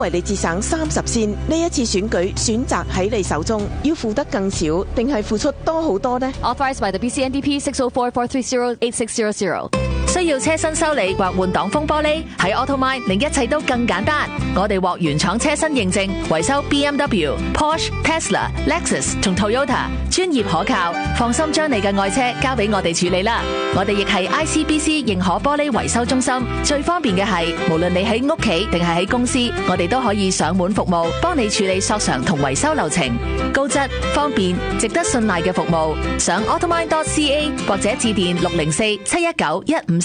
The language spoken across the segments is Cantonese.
為你節省30仙，呢一次選舉選擇喺你手中，要付得更少，定係付出多好多呢？ Authorized by the BCNDP 604-430-8600。需要車身修理或換擋風玻璃，喺 AutoMine 令一切都更簡單。我哋獲原廠車身認證，維修 BMW、Porsche、Tesla、Lexus 同 Toyota， 專業可靠，放心將你嘅愛車交俾我哋處理啦。我哋亦係 ICBC 認可玻璃維修中心，最方便嘅係，無論你喺屋企定係喺公司，我哋都可以上門服務，幫你處理索償同維修流程，高質、方便、值得信賴嘅服務。上 automine.ca 或者致電604-719-1538。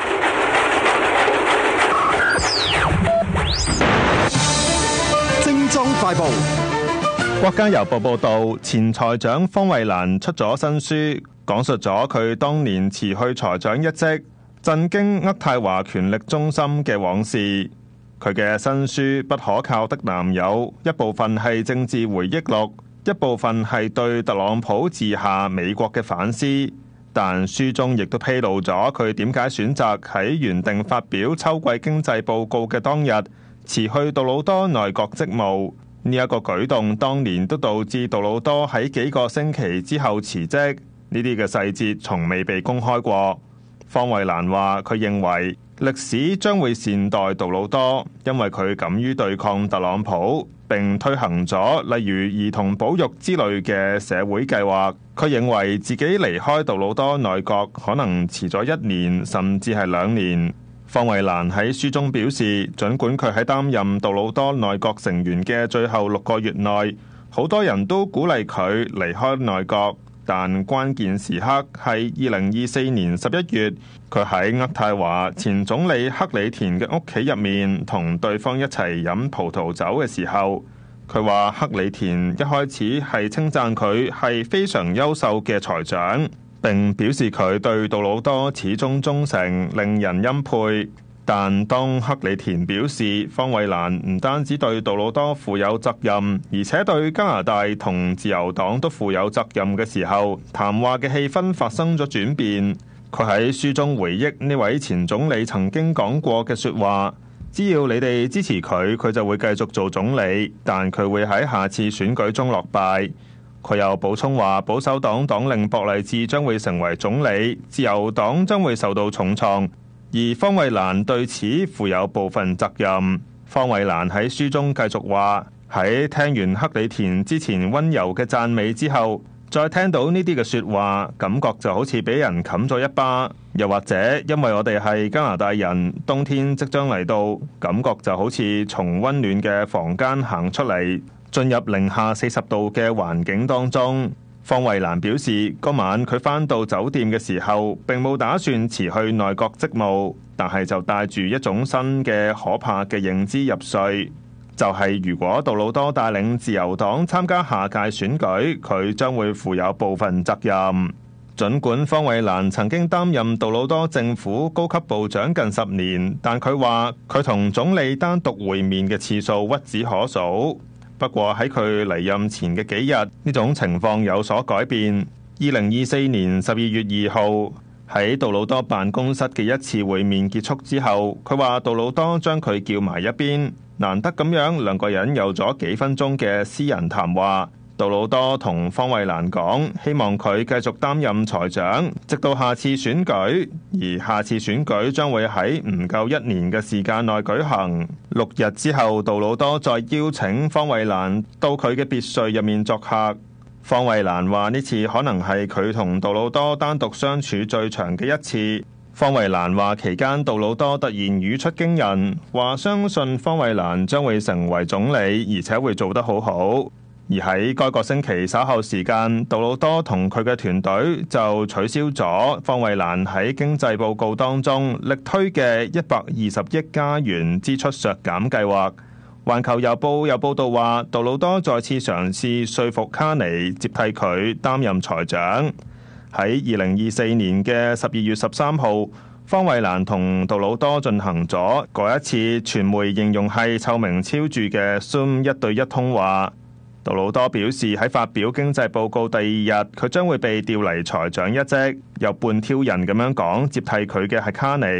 精裝快報。國家郵報報道，前財長方慧蘭出咗新書，講述咗佢當年辭去財長一職，震驚渥太華權力中心嘅往事。佢嘅新書《不可靠的男友》，一部分係政治回憶錄，一部分係對特朗普治下美國嘅反思。但書中亦都披露咗佢點解選擇喺原定發表秋季經濟報告嘅當日辭去杜魯多內閣職務。呢一個舉動當年都導致杜魯多喺幾個星期之後辭職。呢啲嘅細節從未被公開過。方慧蘭話：佢認為歷史將會善待杜魯多，因為佢敢於對抗特朗普，並推行咗例如兒童保育之類嘅社會計劃。佢認為自己離開杜魯多內閣可能遲咗1年，甚至係2年。方慧蘭喺書中表示，儘管佢喺擔任杜魯多內閣成員嘅最後6個月內，好多人都鼓勵佢離開內閣，但關鍵時刻係2024年11月，佢喺渥太華前總理克里田嘅屋企入面同對方一齊飲葡萄酒嘅時候。佢話克里田一開始係稱讚佢係非常優秀嘅財長，並表示佢對杜魯多始終忠誠，令人欽佩。但當克里田表示方慧蘭唔單止對杜魯多負有責任，而且對加拿大同自由黨都負有責任嘅時候，談話嘅氣氛發生咗轉變。佢喺書中回憶呢位前總理曾經講過嘅說話。只要你哋支持佢，佢就會繼續做總理，但佢會喺下次選舉中落敗。佢又補充話，保守黨黨領博勵治將會成為總理，自由黨將會受到重創，而方慧蘭對此負有部分責任。方慧蘭喺書中繼續話，喺聽完克里田之前溫柔嘅讚美之後，再聽到呢啲嘅說話，感覺就好似俾人冚咗一巴。又或者因為我哋係加拿大人，冬天即將嚟到，感覺就好似從溫暖嘅房間行出嚟，進入零下40度嘅環境當中。方慧蘭表示，嗰晚佢返到酒店嘅時候，並冇打算辭去內閣職務，但係就帶住一種新嘅可怕嘅認知入睡，就係如果杜魯多帶領自由黨參加下屆選舉，佢將會負有部分責任。儘管方慧蘭曾經擔任杜魯多政府高級部長近10年，但佢話佢同總理單獨會面嘅次數屈指可數。不過喺佢離任前嘅幾日，呢種情況有所改變。2024年12月2號，喺杜魯多辦公室嘅一次會面結束之後，佢話杜魯多將佢叫埋一邊，難得咁樣兩個人有咗幾分鐘嘅私人談話。杜魯多同方慧蘭講，希望佢繼續擔任財長，直到下次選舉，而下次選舉將會喺唔夠1年嘅時間內舉行。6日之後，杜魯多再邀請方慧蘭到佢嘅別墅入面作客。方慧蘭話呢次可能係佢同杜魯多單獨相處最長嘅一次。方慧蘭話期間杜魯多突然語出驚人，話相信方慧蘭將會成為總理，而且會做得好好。而喺該個星期稍後時間，杜魯多同佢嘅團隊就取消咗方慧蘭喺經濟報告當中力推嘅120億加元支出削減計劃。環球郵報有報道話，杜魯多再次嘗試說服卡尼接替佢擔任財長。喺2024年嘅12月13號，方慧蘭同杜魯多進行咗嗰一次傳媒形容係臭名昭著嘅 Zoom 1對1通話。杜魯多表示喺發表經濟報告第2日，佢將會被調離財長一職，又半挑人咁樣講接替佢嘅係卡尼。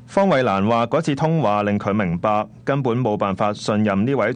方慧蘭話嗰次通話令佢明白根本冇辦法信任呢位